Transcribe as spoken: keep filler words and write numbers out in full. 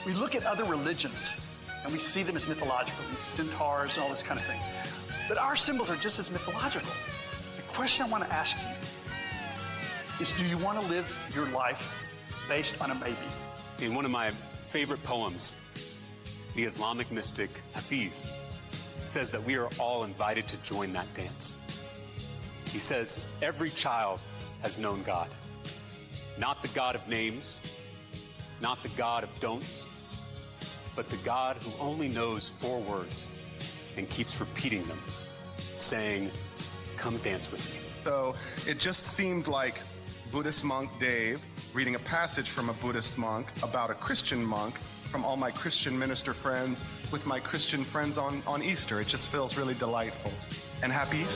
We look at other religions and we see them as mythological, these centaurs and all this kind of thing. But our symbols are just as mythological. The question I want to ask you is, do you want to live your life based on a baby? In one of my favorite poems, the Islamic mystic Hafiz says that we are all invited to join that dance. He says, every child has known God. Not the God of names, not the God of don'ts, but the God who only knows four words and keeps repeating them, saying, come dance with me. So it just seemed like Buddhist monk Dave reading a passage from a Buddhist monk about a Christian monk from all my Christian minister friends with my Christian friends on, on Easter. It just feels really delightful. And happy Easter.